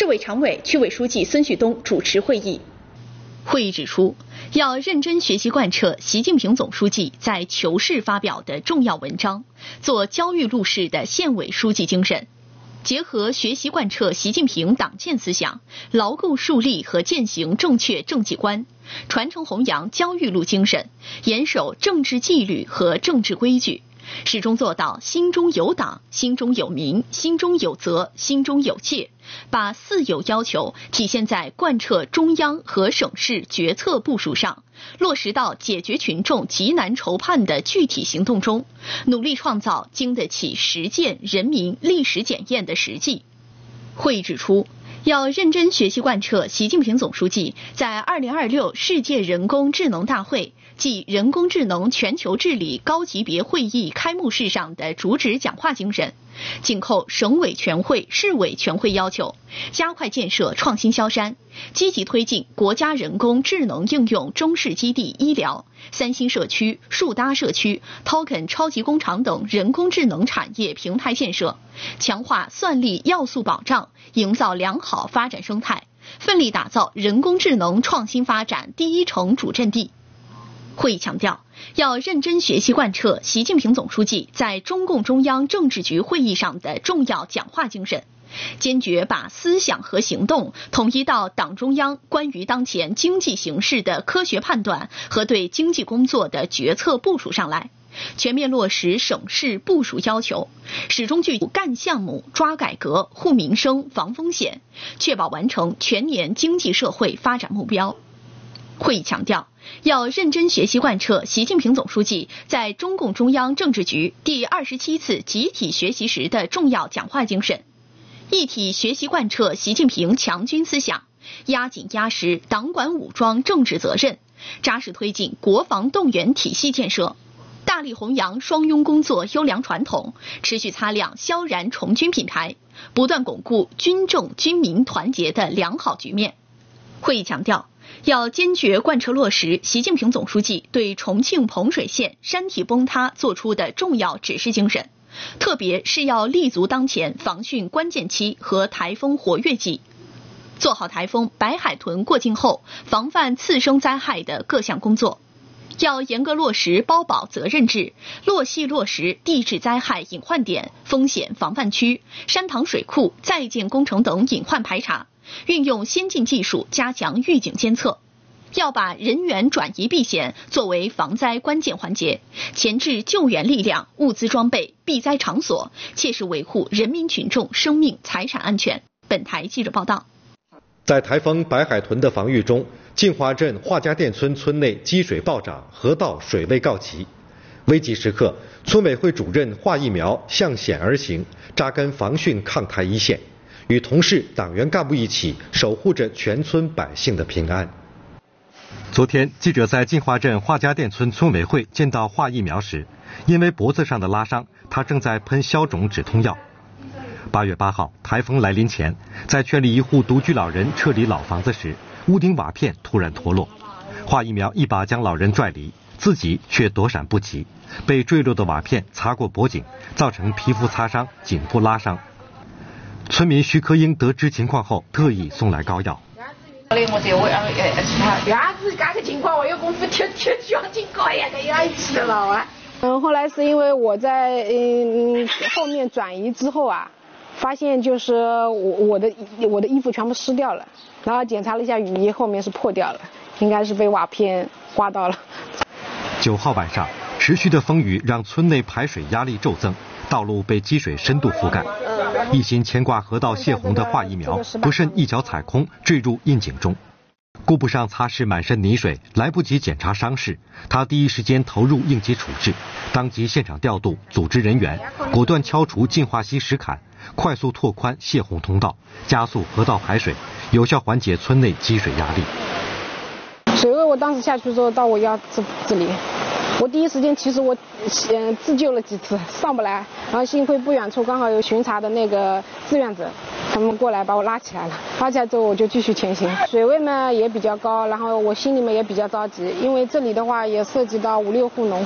市委常委、区委书记孙旭东主持会议。会议指出，要认真学习贯彻习近平总书记在求是发表的重要文章，做焦裕禄式的县委书记精神，结合学习贯彻习近平党建思想，牢固树立和践行正确政绩观，传承弘扬焦裕禄精神，严守政治纪律和政治规矩，始终做到心中有党、心中有民、心中有责、心中有戒，把4有要求体现在贯彻中央和省市决策部署上，落实到解决群众急难愁盼的具体行动中，努力创造经得起实践、人民历史检验的实际。会议指出，要认真学习贯彻习近平总书记在2026世界人工智能大会暨人工智能全球治理高级别会议开幕式上的主旨讲话精神，紧扣省委全会、市委全会要求，加快建设创新萧山，积极推进国家人工智能应用中式基地医疗、3星社区、树搭社区、Token 超级工厂等人工智能产业平台建设，强化算力要素保障，营造良好发展生态，奋力打造人工智能创新发展第一城主阵地。会议强调，要认真学习贯彻习近平总书记在中共中央政治局会议上的重要讲话精神，坚决把思想和行动统一到党中央关于当前经济形势的科学判断和对经济工作的决策部署上来，全面落实省市部署要求，始终聚焦干项目、抓改革、护民生、防风险，确保完成全年经济社会发展目标。会议强调，要认真学习贯彻习近平总书记在中共中央政治局第27次集体学习时的重要讲话精神，一体学习贯彻习近平强军思想，压紧压实党管武装政治责任，扎实推进国防动员体系建设，大力弘扬双拥工作优良传统，持续擦亮萧然重军品牌，不断巩固军政军民团结的良好局面。会议强调，要坚决贯彻落实习近平总书记对重庆彭水县山体崩塌作出的重要指示精神，特别是要立足当前防汛关键期和台风活跃季，做好台风白海豚过境后防范次生灾害的各项工作。要严格落实包保责任制，落实地质灾害隐患点、风险防范区、山塘水库在建工程等隐患排查，运用先进技术加强预警监测。要把人员转移避险作为防灾关键环节，前置救援力量、物资装备、避灾场所，切实维护人民群众生命财产安全。本台记者报道。 在台风白海豚的防御中，晋华镇华家店村村内积水暴涨，河道水位告急。危急时刻，村委会主任华一苗向险而行，扎根防汛抗台一线，与同事、党员干部一起守护着全村百姓的平安。昨天，记者在晋华镇华家店村村委会见到华一苗时，因为脖子上的拉伤，他正在喷消肿止痛药。8月8号，台风来临前，在圈里一户独居老人撤离老房子时，屋顶瓦片突然脱落，华一苗一把将老人拽离，自己却躲闪不及，被坠落的瓦片擦过脖颈，造成皮肤擦伤、颈部拉伤。村民徐科英得知情况后，特意送来膏药。 后来是因为我在后面转移之后啊，发现就是我的衣服全部湿掉了，然后检查了一下雨衣，后面是破掉了，应该是被瓦片刮到了。 9号晚上，持续的风雨让村内排水压力骤增，道路被积水深度覆盖。一心牵挂河道泄洪的华一苗，不慎一脚踩空，坠入窨井中。顾不上擦拭满身泥水，来不及检查伤势，他第一时间投入应急处置，当即现场调度组织人员，果断敲除净化溪石坎，快速拓宽泄洪通道，加速河道排水，有效缓解村内积水压力。 水位我当时下去之后到我腰这里，我第一时间其实我自救了几次上不来，然后幸亏不远处刚好有巡查的那个志愿者，他们过来把我拉起来了，拉起来之后我就继续前行。水位呢也比较高，然后我心里面也比较着急，因为这里的话也涉及到5、6户农